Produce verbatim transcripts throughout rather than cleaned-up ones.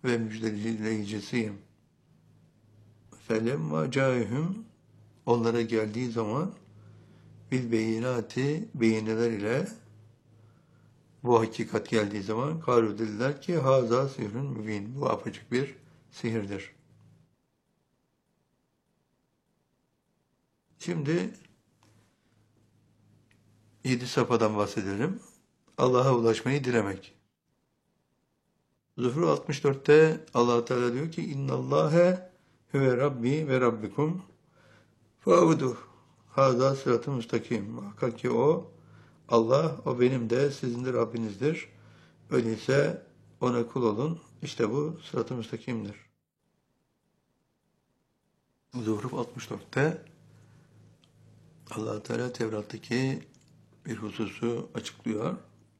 ve müjdeleyicisiyim. Felemma câihüm onlara geldiği zaman bil beyinati beyineler ile bu hakikat geldiği zaman kâlu dediler ki hâzâ sihrün mübîn. Bu apaçık bir sihirdir. Şimdi yedi safhadan bahsedelim. Allah'a ulaşmayı dilemek. Zuhruf altmış dörtte Allah Teala diyor ki İnnallâhe huve rabbi ve rabbikum fa'buduh. Hâzâ sırat-ı müstakim. Muhakkak ki o Allah, o benim de sizin de Rabbinizdir. Öyleyse ona kul olun. İşte bu sırat-ı müstakimdir. Zuhruf altmış dörtte Allah Teala Tevrat'taki bir hususu açıklıyor.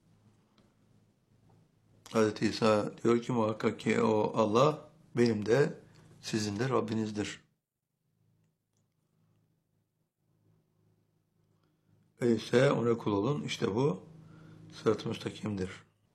Hazreti İsa diyor ki muhakkak ki o Allah benim de sizin de Rabbinizdir. Öyleyse ona kul olun. İşte bu sırat-ı müstakimdir.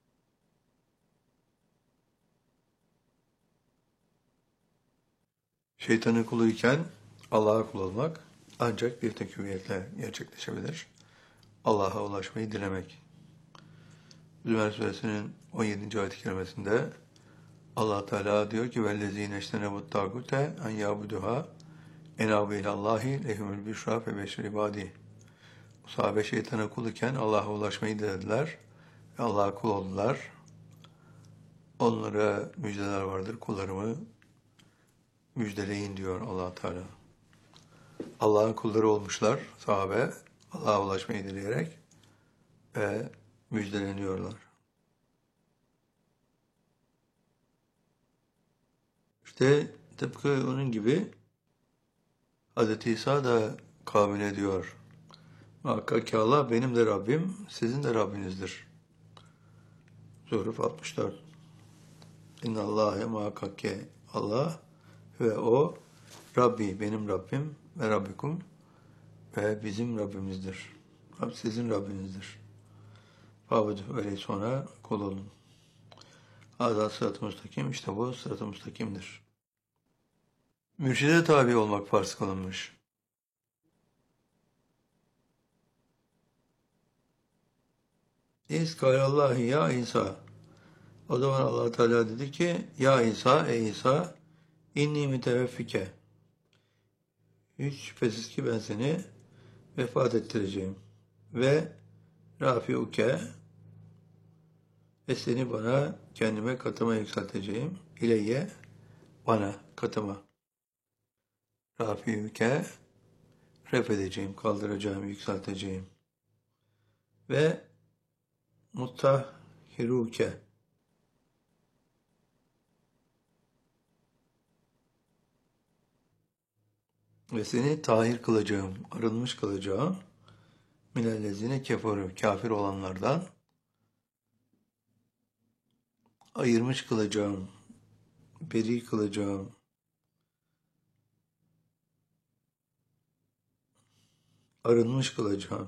Şeytanın kuluyken Allah'a kul olmak ancak bir tek hüviyetle gerçekleşebilir. Allah'a ulaşmayı dilemek. Zümer Suresinin on yedinci ayet-i kerimesinde Allah Teala diyor ki vellezîne iştenebut tâgute en yâbuduhâ enâbu ilallâhi lehumul büşrâ fe beşir ibâdî. Sahabe şeytana kul iken Allah'a ulaşmayı dilediler ve Allah'a kul oldular. Onlara müjdeler vardır. Kullarımı müjdeleyin diyor Allah Teala. Allah'ın kulları olmuşlar sahabe. Allah'a ulaşmayı dileyerek ve müjdeleniyorlar. İşte tıpkı onun gibi Hz. İsa da kavmine diyor. Muhakkak ki Allah benim de Rabbim, sizin de Rabbinizdir. Zuhruf altmış dört. İnnallâhe muhakkak ki Allah ve o Rabbi benim Rabbim ve Rabbikum ve bizim Rabbimizdir. Sizin Rabbinizdir. Fâbuduh öyle sonra kul olun. Hâzâ sırat-ı müstakim. İşte bu sırat-ı müstakimdir. Mürşide tabi olmak farz kılınmış. İskâlallâhi ya İsa. O zaman Allah Teala dedi ki ya İsa ey İsa inni müteveffike. Hiç şüphesiz ki ben seni vefat ettireceğim. Ve rafiuke ve seni bana kendime katıma yükselteceğim. İleyye bana katıma. Rafiuke ref edeceğim, kaldıracağım, yükselteceğim. Ve mutahhiruke ve seni tahir kılacağım, arınmış kılacağım. Minellezine keferu, kafir olanlardan ayırmış kılacağım, beri kılacağım. Arınmış kılacağım.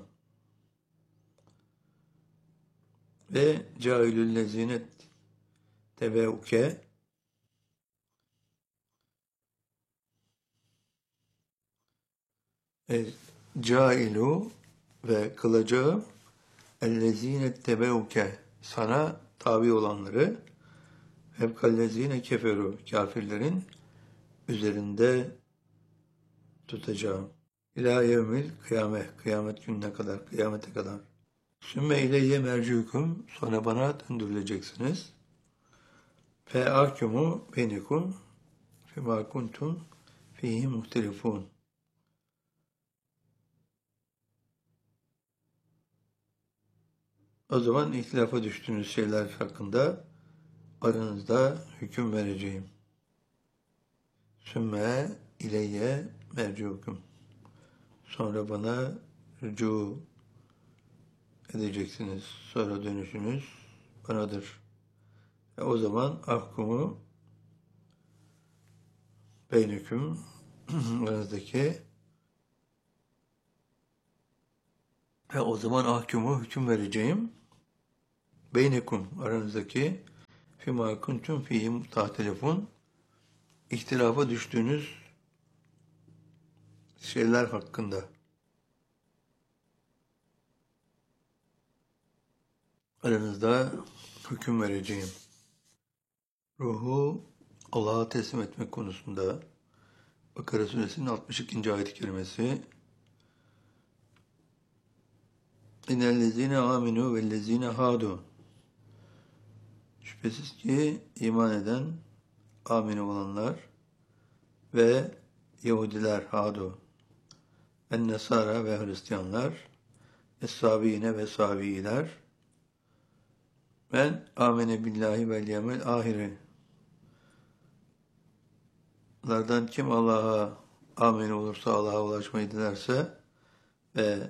Ve cahilüllezine tebeuke e, cailu ve kılacağım ellezine tebeuke sana tabi olanları fevkallezine keferu kafirlerin üzerinde tutacağım. İlâ yevmil kıyame kıyamet gününe kadar, kıyamete kadar. Sümme ileyye merciukum sonra bana döndürüleceksiniz. Fe ahkumu beynekum fima kuntum fihi muhtelifun. O zaman ihtilafa düştüğünüz şeyler hakkında aranızda hüküm vereceğim. Sümme ileyye merciukum. Sonra bana rücu edeceksiniz. Sonra dönüşünüz banadır. E o zaman ahkumu beynüküm aranızdaki ve o zaman ahkumu hüküm vereceğim. Beynekum aranızdaki fîmâ kuntum fîhî tahtelefûn, ihtilafa düştüğünüz şeyler hakkında. Aranızda hüküm vereceğim. Ruhu Allah'a teslim etmek konusunda Bakara suresinin altmış ikinci ayet-i kerimesi İnnellezîne âminû vellezîne hâdû. Şüphesiz ki iman eden, amin olanlar ve Yahudiler, hâdû, en-nesâra ve Hristiyanlar, es-sâbîne ve sâbîler, men amene billahi vel yevmel ahire. Lardan kim Allah'a amin olursa, Allah'a ulaşmayı dilerse ve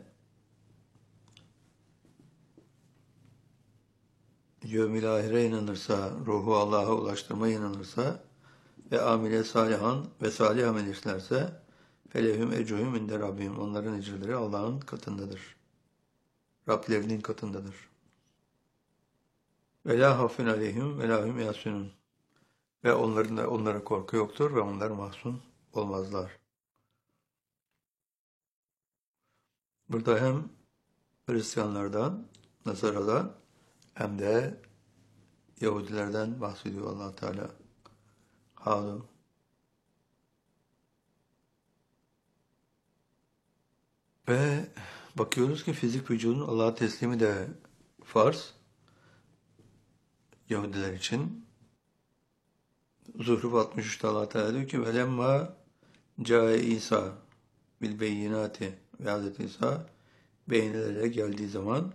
yevmil ahire inanırsa, ruhu Allah'a ulaştırmaya inanırsa ve amile salihan ve salih amel işlerse felehum ecruhum inde Rabbim. Onların ecirleri Allah'ın katındadır. Rablerinin katındadır. Ve la hafun aleyhim ve la hum yasunun. Ve onların da onlara korku yoktur ve onlar mahzun olmazlar. Burada hem Hristiyanlardan, Nasara'dan hem de Yahudilerden bahsediyor Allah Teala. Hâdû. Ve bakıyoruz ki fizik vücudun Allah'a teslimi de farz. Yahudiler için. Zuhruf altmış üçte Allah Teala diyor ki velemma câe İsa bil beyinati ve Hazreti İsa beyinelerle geldiği zaman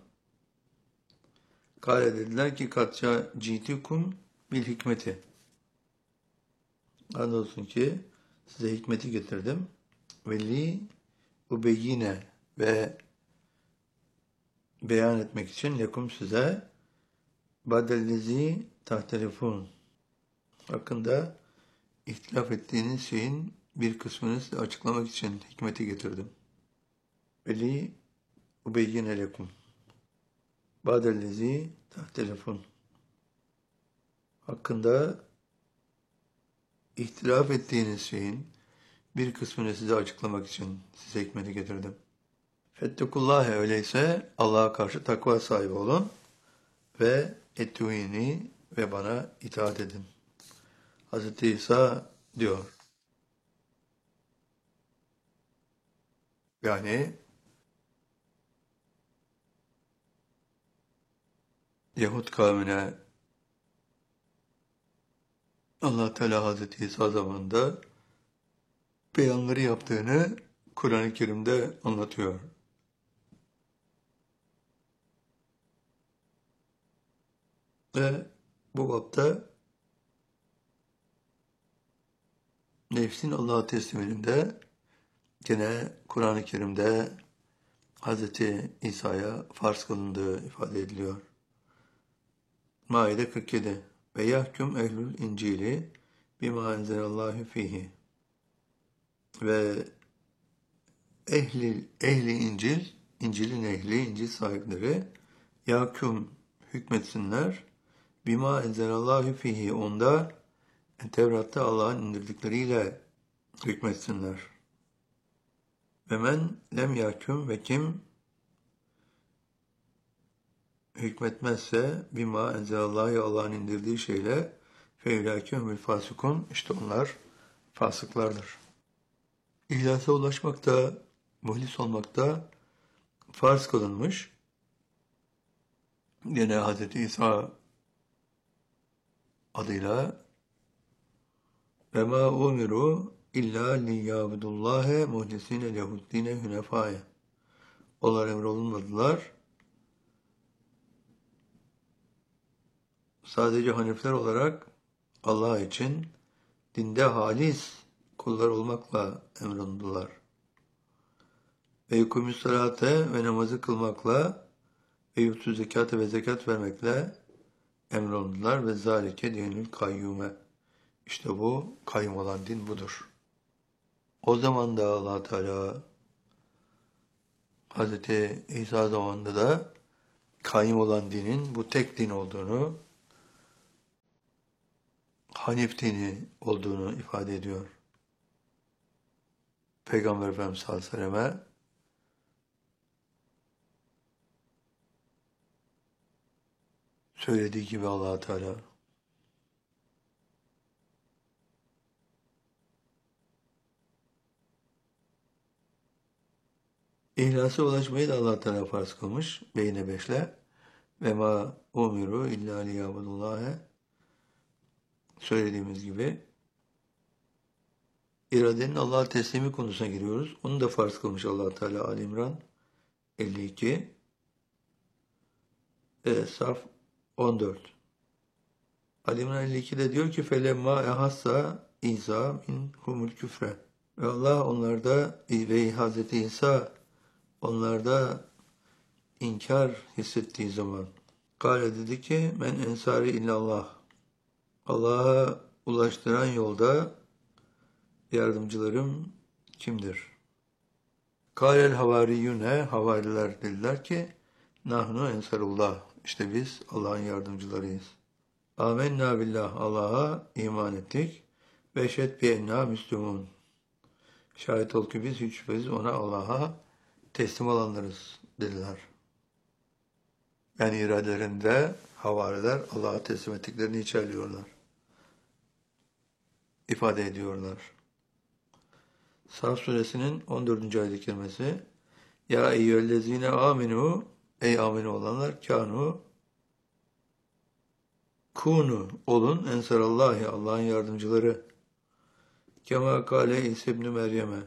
kâle dediler ki katça citikum bil hikmeti. Andolsun ki size hikmeti getirdim. Veli ubeyine ve beyan etmek için lekum size badellezi tahtelefun hakkında ihtilaf ettiğiniz şeyin bir kısmını size açıklamak için hikmeti getirdim. Veli ubeyyine lekum badellezi tahtelefun hakkında ihtilaf ettiğiniz şeyin bir kısmını size açıklamak için size hikmeti getirdim. Fettekullâhe öyleyse Allah'a karşı takva sahibi olun ve ettuini ve bana itaat edin. Hazreti İsa diyor. Yani Yahud kavmine Allah Teala Hazreti İsa zamanında beyanları yaptığını Kur'an-ı Kerim'de anlatıyor. Ve bu bapta nefsin Allah'a tesliminde gene Kur'an-ı Kerim'de Hazreti İsa'ya farz kılındığı ifade ediliyor. Maide kırk yedi ve yahkum ehlül incili bima enzelallahu fihi ve ehli, ehli İncil, İncil'in ehli, İncil sahipleri yahkum hükmetsinler bima enzelallahu fihi onda Tevrat'ta Allah'ın indirdikleriyle hükmetsinler. Ve men lem yahkum ve kim hükmetmezse bima enzelallahu Allah'ın indirdiği şeyle feylâkûmül fasıkun işte onlar fasıklardır. İhlasa ulaşmakta, muhlis olmakta farz kılınmış. Yine Hazreti İsa adıyla ve ma umiru illa liyâbudullâhe muhlisîne lehuddîne hünefâye. Onlar emrolunmadılar. Sadece hanifler olarak Allah için dinde halis kullar olmakla emrolundular. Ve yekûmü's salâte ve namazı kılmakla ve yutû zekâte ve zekat vermekle emrolundular ve zâlike dinül kayyume. İşte bu kayyum olan din budur. O zaman da Allah Teala Hazreti İsa zamanında da kayyum olan dinin bu tek din olduğunu Hanif dini olduğunu ifade ediyor. Peygamber Efendimiz sallallahu aleyhi ve selleme söylediği gibi Allah Teala İhlasa ulaşmayı da Allah Teala farz kılmış. Beyne beşle. Ve ma umiru illa liyabudullâhe. Söylediğimiz gibi iradenin Allah'a teslimi konusuna giriyoruz. Onu da farz kılmış Allah Teala Ali İmran elli iki. E, Saf on dört. Ali İmran elli iki'de diyor ki felemma ehassa İsa min humul küfre. Ve Allah onlarda ve Hazreti İsa onlarda inkar hissettiği zaman Kale dedi ki men ensari illallah. Allah'a ulaştıran yolda yardımcılarım kimdir? Kâlel havariyyune, havariler dediler ki nahnu ensarullah. İşte biz Allah'ın yardımcılarıyız. Âmennâ billah, Allah'a iman ettik. Ve şed bi ennâ müslümun. Şahit ol ki biz hiç şüphesiz ona Allah'a teslim olanlarız dediler. Yani iradelerinde havariler Allah'a teslim ettiklerini içerliyorlar. İfade ediyorlar. Saf suresinin on dördüncü ayet-i kerimesi Ya eyyühellezine aminu, ey aminu olanlar, kanu kunu olun ensarallahi, Allah'ın yardımcıları. Kema kâle İsa ibn Meryem'e,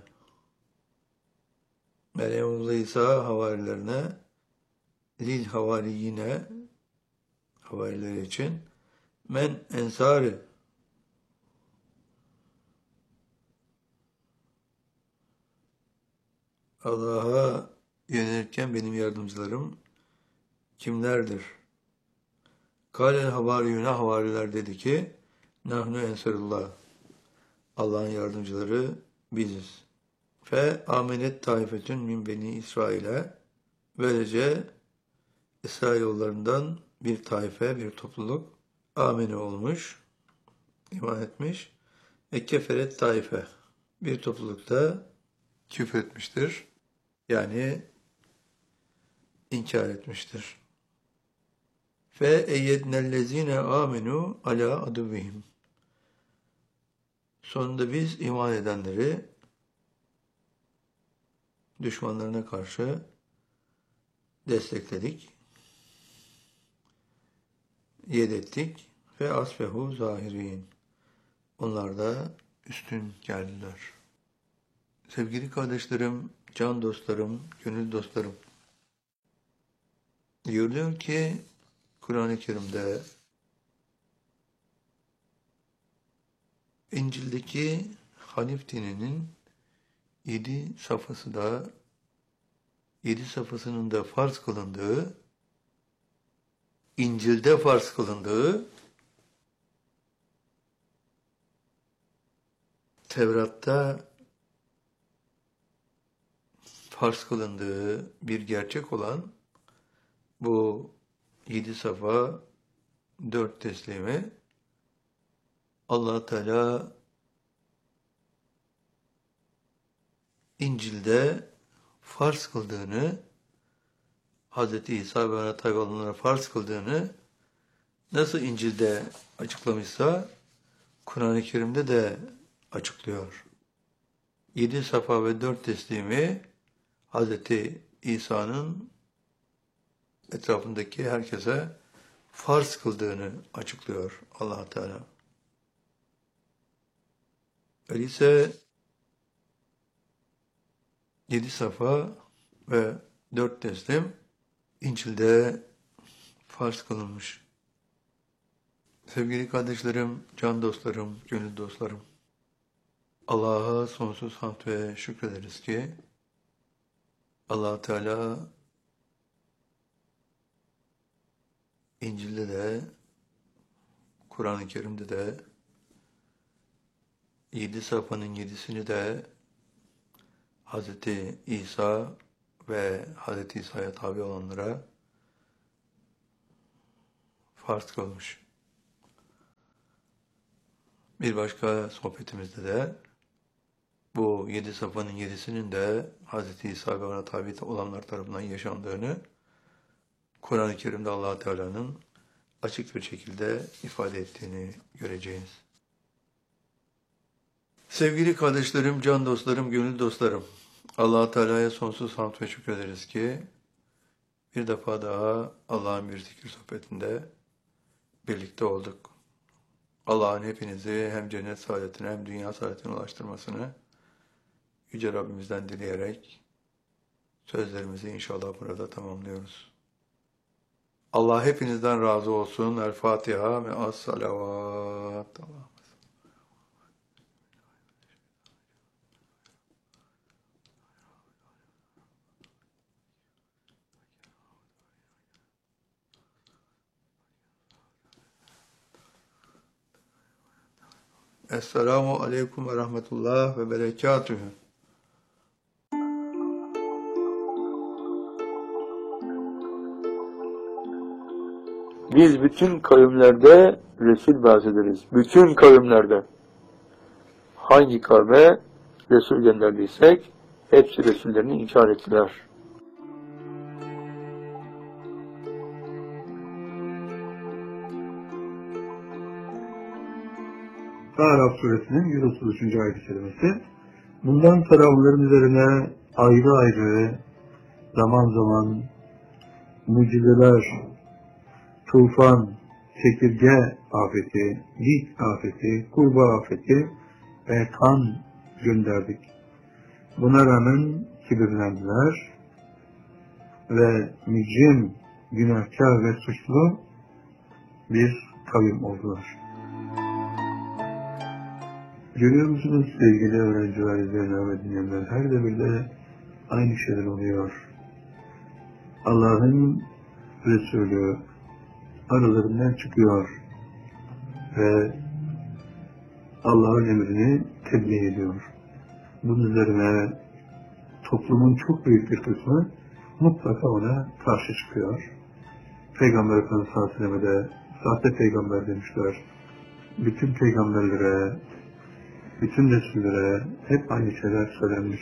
Meryem oğlu İsa havarilerine, lil havariyine, havarileri için, men ensari, Allah'a yönelirken benim yardımcılarım kimlerdir? Kâlel havariyune, havariler dedi ki nahnu ensarullah, Allah'ın yardımcıları biziz. Fe amenet taifetün min beni İsrail'e, böylece İsrailoğullarından bir taife, bir topluluk amene olmuş, iman etmiş. Ve keferet taife, bir toplulukta küfür etmiştir. Yani inkar etmiştir. Fe eyyednellezine amenu ala aduvihim. Sonunda biz iman edenleri düşmanlarına karşı destekledik, yedettik ve asfehu zahirin. Onlar da üstün geldiler. Sevgili kardeşlerim, can dostlarım, gönül dostlarım, diyor ki Kur'an-ı Kerim'de İncil'deki Hanif dininin yedi safhası da yedi safhasının da farz kılındığı, İncil'de farz kılındığı, Tevrat'ta farz kılındığı bir gerçek olan bu yedi safa, dört teslimi Allah Teala İncil'de farz kıldığını, Hz. İsa ve ona tabi olanlara farz kıldığını nasıl İncil'de açıklamışsa Kur'an-ı Kerim'de de açıklıyor. Yedi safa ve dört teslimi Hz. İsa'nın etrafındaki herkese farz kıldığını açıklıyor Allah Teala. Öyleyse yedi safa ve dört teslim İncil'de farz kılınmış. Sevgili kardeşlerim, can dostlarım, gönül dostlarım, Allah'a sonsuz hamd ve şükrederiz ki Allah Teala İncil'de de, Kur'an-ı Kerim'de de yedi safhanın yedisini de Hz. İsa ve Hz. İsa'ya tabi olanlara farz kılmış. Bir başka sohbetimizde de bu yedi safhanın yedisinin de Hz. İsa ve ona tabi olanlar tarafından yaşandığını Kur'an-ı Kerim'de Allah Teala'nın açık bir şekilde ifade ettiğini göreceğiz. Sevgili kardeşlerim, can dostlarım, gönül dostlarım, Allah Teala'ya sonsuz hamd ve şükür ederiz ki bir defa daha Allah'ın bir zikir sohbetinde birlikte olduk. Allah'ın hepinizi hem cennet saadetine hem dünya saadetine ulaştırmasını Yüce Rabbimizden dileyerek sözlerimizi inşallah burada tamamlıyoruz. Allah hepinizden razı olsun. El Fatiha ve as-salavat. Esselamu aleyküm ve rahmetullah ve berekatühü. Biz bütün kavimlerde Resul bahsederiz. Bütün kavimlerde. Hangi kavme Resul gönderdiysek hepsi Resullerini inkar ettiler. Araf suresinin yüz otuz üçüncü ayet-i kerimesi. Bundan sonra onların üzerine ayrı ayrı zaman zaman mucizeler, tufan, çekirge afeti, dik afeti, kurbağa afeti ve kan gönderdik. Buna rağmen kibirlendiler ve mücrim, günahkar ve suçlu bir kavim oldular. Görüyor musunuz sevgili öğrenciler, izleyenler ve dinleyenler? Her devirde aynı şeyler oluyor. Allah'ın Resulü aralarından çıkıyor ve Allah'ın emrini tebliğ ediyor. Bunun üzerine toplumun çok büyük bir kısmı mutlaka ona karşı çıkıyor. Peygamber Efendimiz sallallahu aleyhi ve sellem'e de sahte peygamber demişler. Bütün peygamberlere, bütün Resullere hep aynı şeyler söylenmiş.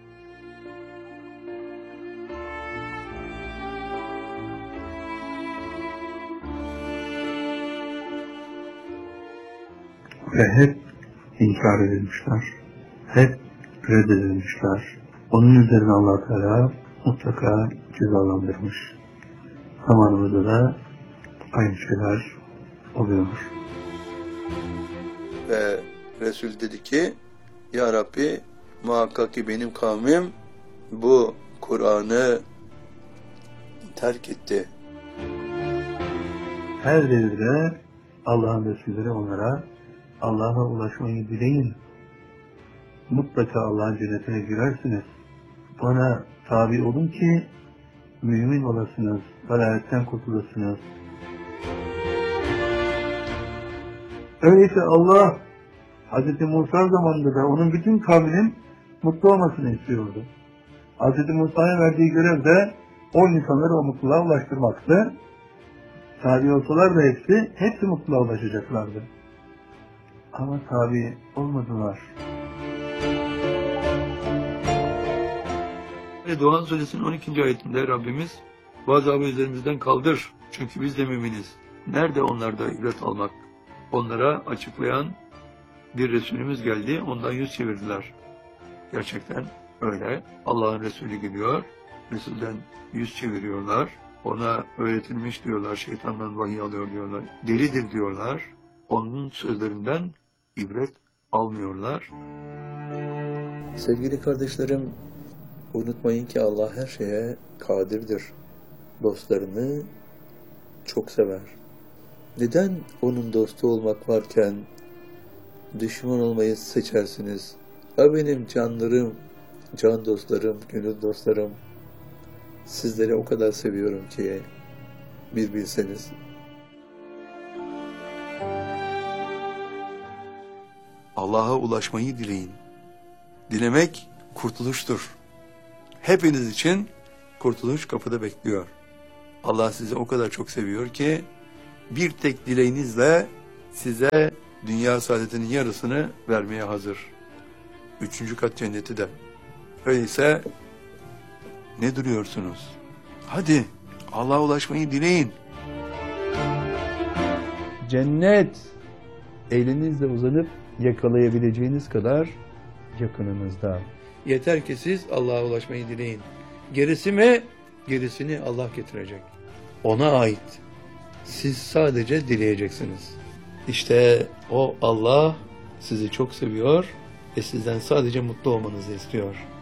Ve hep inkar edilmişler. Hep reddedilmişler. Onun üzerine Allah Teala mutlaka cezalandırmış. Zamanımızda da aynı şeyler oluyor. Ve Resul dedi ki, Ya Rabbi, muhakkak ki benim kavmim bu Kur'an'ı terk etti. Her devirde Allah'ın Resulleri onlara Allah'a ulaşmayı dileyin. Mutlaka Allah'ın cennetine girersiniz. Bana tabi olun ki mümin olasınız, velayetten kurtulasınız. Öyleyse Allah Hz. Musa zamanında da onun bütün kavminin mutlu olmasını istiyordu. Hz. Musa'ya verdiği görev de o insanları o mutluluğa ulaştırmaktı. Tabi olsalar da hepsi, hepsi mutluluğa ulaşacaklardı. Ama tabi olmadılar. Doğan Suresinin on ikinci ayetinde Rabbimiz, bu azabı üzerimizden kaldır. Çünkü biz de müminiz. Nerede onlarda ibret almak? Onlara açıklayan bir Resulümüz geldi, ondan yüz çevirdiler. Gerçekten öyle. Allah'ın Resulü geliyor, Resul'den yüz çeviriyorlar. Ona öğretilmiş diyorlar, şeytandan vahiy alıyor diyorlar. Delidir diyorlar. Onun sözlerinden ibret almıyorlar. Sevgili kardeşlerim, unutmayın ki Allah her şeye kadirdir. Dostlarını çok sever. Neden onun dostu olmak varken düşman olmayı seçersiniz? Ha benim canlarım, can dostlarım, gönül dostlarım, sizleri o kadar seviyorum ki bir bilseniz. Allah'a ulaşmayı dileyin. Dilemek kurtuluştur. Hepiniz için kurtuluş kapıda bekliyor. Allah sizi o kadar çok seviyor ki bir tek dileğinizle size dünya saadetinin yarısını vermeye hazır. Üçüncü kat cenneti de. Öyleyse ne duruyorsunuz? Hadi Allah'a ulaşmayı dileyin. Cennet elinizle uzanıp yakalayabileceğiniz kadar yakınınızda. Yeter ki siz Allah'a ulaşmayı dileyin. Gerisi mi? Gerisini Allah getirecek. Ona ait. Siz sadece dileyeceksiniz. İşte o Allah sizi çok seviyor ve sizden sadece mutlu olmanızı istiyor.